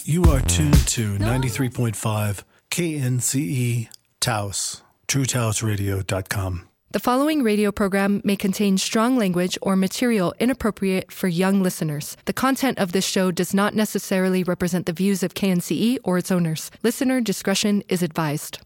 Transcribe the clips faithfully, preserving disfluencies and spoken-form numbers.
You are tuned to ninety-three point five K N C E Taos, true taos radio dot com. The following radio program may contain strong language or material inappropriate for young listeners. The content of this show does not necessarily represent the views of K N C E or its owners. Listener discretion is advised.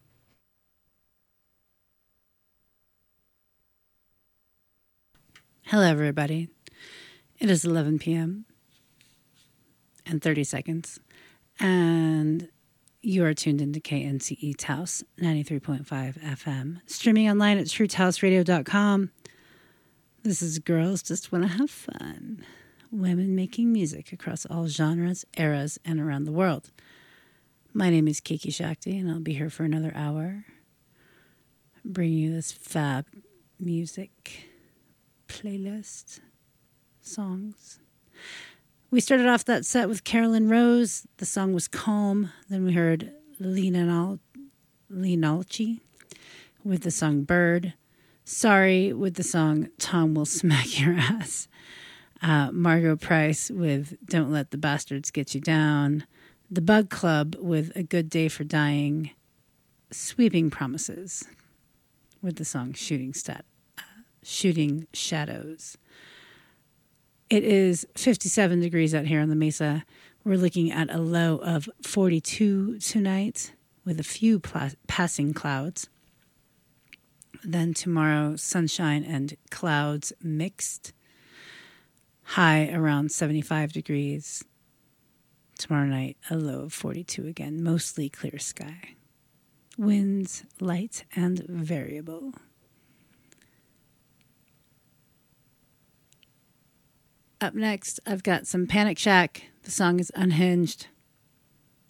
Hello, everybody. It is eleven p.m. and thirty seconds, and you are tuned into K N C E Taos ninety-three point five F M, streaming online at true taos radio dot com. This is Girls Just Want to Have Fun, women making music across all genres, eras, and around the world. My name is Kiki Shakti, and I'll be here for another hour, bringing you this fab music playlist, songs. We started off that set with Carolyn Rose. The song was Calm. Then we heard Lena Nalchi with the song Bird. Sorry with the song Tom Will Smack Your Ass. Uh, Margot Price with Don't Let the Bastards Get You Down. The Bug Club with A Good Day for Dying. Sweeping Promises with the song Shooting Stat. Shooting Shadows. It is fifty-seven degrees out here on the Mesa. We're looking at a low of forty-two tonight with a few pla- passing clouds. Then tomorrow, sunshine and clouds mixed. High around seventy-five degrees. Tomorrow night, a low of forty-two again, mostly clear sky. Winds light and variable. Up next, I've got some Panic Shack. The song is Unhinged.